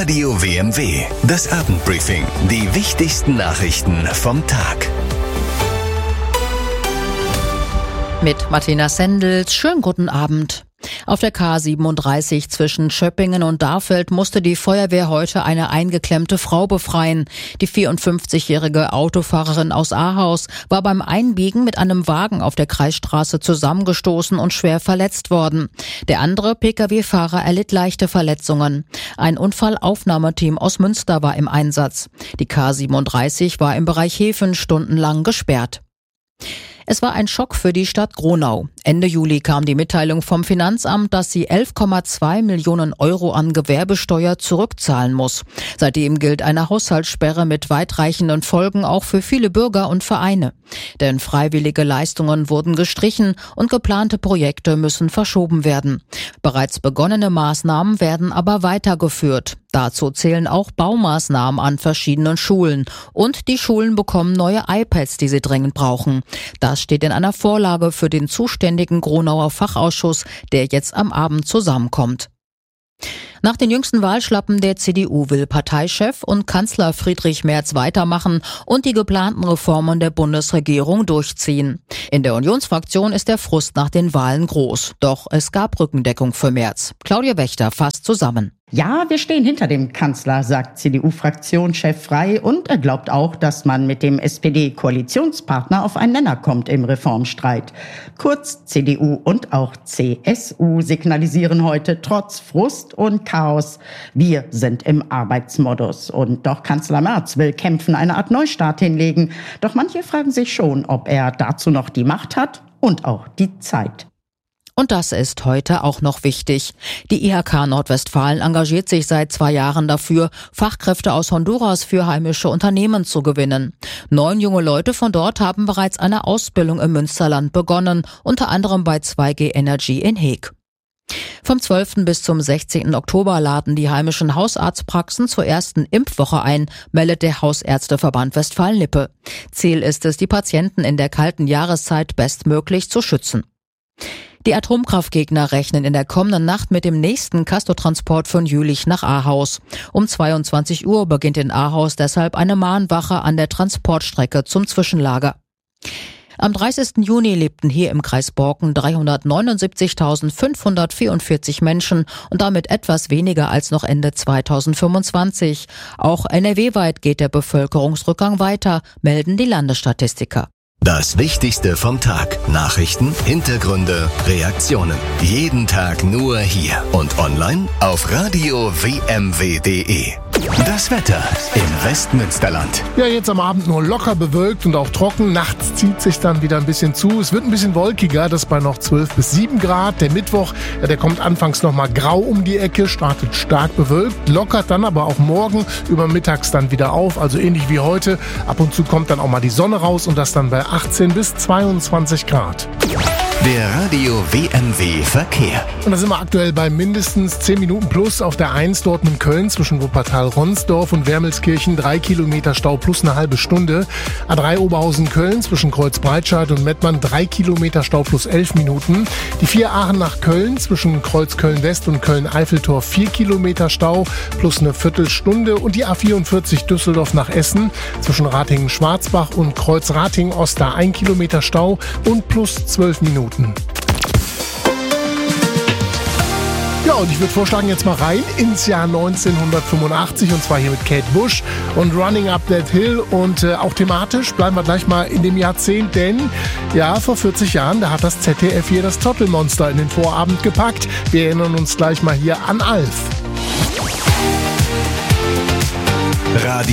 Radio WMW, das Abendbriefing. Die wichtigsten Nachrichten vom Tag. Mit Martina Sendels. Schönen guten Abend. Auf der K37 zwischen Schöppingen und Darfeld musste die Feuerwehr heute eine eingeklemmte Frau befreien. Die 54-jährige Autofahrerin aus Ahaus war beim Einbiegen mit einem Wagen auf der Kreisstraße zusammengestoßen und schwer verletzt worden. Der andere Pkw-Fahrer erlitt leichte Verletzungen. Ein Unfallaufnahmeteam aus Münster war im Einsatz. Die K37 war im Bereich Hefen stundenlang gesperrt. Es war ein Schock für die Stadt Gronau. Ende Juli kam die Mitteilung vom Finanzamt, dass sie 11,2 Millionen Euro an Gewerbesteuer zurückzahlen muss. Seitdem gilt eine Haushaltssperre mit weitreichenden Folgen auch für viele Bürger und Vereine. Denn freiwillige Leistungen wurden gestrichen und geplante Projekte müssen verschoben werden. Bereits begonnene Maßnahmen werden aber weitergeführt. Dazu zählen auch Baumaßnahmen an verschiedenen Schulen. Und die Schulen bekommen neue iPads, die sie dringend brauchen. Das steht in einer Vorlage für den zuständigen Gronauer Fachausschuss, der jetzt am Abend zusammenkommt. Nach den jüngsten Wahlschlappen der CDU will Parteichef und Kanzler Friedrich Merz weitermachen und die geplanten Reformen der Bundesregierung durchziehen. In der Unionsfraktion ist der Frust nach den Wahlen groß. Doch es gab Rückendeckung für Merz. Claudia Wächter fasst zusammen. Ja, wir stehen hinter dem Kanzler, sagt CDU-Fraktionschef Frey, und er glaubt auch, dass man mit dem SPD-Koalitionspartner auf einen Nenner kommt im Reformstreit. Kurz, CDU und auch CSU signalisieren heute trotz Frust und Chaos: Wir sind im Arbeitsmodus. Und doch Kanzler Merz will kämpfen, eine Art Neustart hinlegen. Doch manche fragen sich schon, ob er dazu noch die Macht hat und auch die Zeit. Und das ist heute auch noch wichtig. Die IHK Nordwestfalen engagiert sich seit 2 Jahren dafür, Fachkräfte aus Honduras für heimische Unternehmen zu gewinnen. 9 junge Leute von dort haben bereits eine Ausbildung im Münsterland begonnen, unter anderem bei 2G Energy in Heeg. Vom 12. bis zum 16. Oktober laden die heimischen Hausarztpraxen zur ersten Impfwoche ein, meldet der Hausärzteverband Westfalen-Lippe. Ziel ist es, die Patienten in der kalten Jahreszeit bestmöglich zu schützen. Die Atomkraftgegner rechnen in der kommenden Nacht mit dem nächsten Castortransport von Jülich nach Ahaus. Um 22 Uhr beginnt in Ahaus deshalb eine Mahnwache an der Transportstrecke zum Zwischenlager. Am 30. Juni lebten hier im Kreis Borken 379.544 Menschen und damit etwas weniger als noch Ende 2025. Auch NRW-weit geht der Bevölkerungsrückgang weiter, melden die Landesstatistiker. Das Wichtigste vom Tag. Nachrichten, Hintergründe, Reaktionen. Jeden Tag nur hier und online auf radio-wmw.de. Das Wetter im Westmünsterland. Ja, jetzt am Abend nur locker bewölkt und auch trocken. Nachts zieht sich dann wieder ein bisschen zu. Es wird ein bisschen wolkiger, das bei noch 12 bis 7 Grad. Der Mittwoch, der kommt anfangs nochmal grau um die Ecke, startet stark bewölkt, lockert dann aber auch morgen über mittags dann wieder auf. Also ähnlich wie heute. Ab und zu kommt dann auch mal die Sonne raus und das dann bei 18 bis 22 Grad. Der Radio WMW Verkehr. Und da sind wir aktuell bei mindestens 10 Minuten plus auf der 1 dort in Köln zwischen Wuppertal-Ronsdorf und Wermelskirchen. 3 Kilometer Stau plus eine halbe Stunde. A3 Oberhausen-Köln zwischen Kreuzbreitscheid und Mettmann 3 Kilometer Stau plus 11 Minuten. Die 4 Aachen nach Köln zwischen Kreuz Köln-West und Köln-Eiffeltor 4 Kilometer Stau plus eine Viertelstunde. Und die A44 Düsseldorf nach Essen zwischen Ratingen-Schwarzbach und Kreuz Ratingen-Ost 1 Kilometer Stau und plus 12 Minuten. Ja, und ich würde vorschlagen, jetzt mal rein ins Jahr 1985, und zwar hier mit Kate Bush und Running Up That Hill. Und auch thematisch bleiben wir gleich mal in dem Jahrzehnt, denn ja, vor 40 Jahren, da hat das ZDF hier das Tottelmonster in den Vorabend gepackt. Wir erinnern uns gleich mal hier an Alf. Radio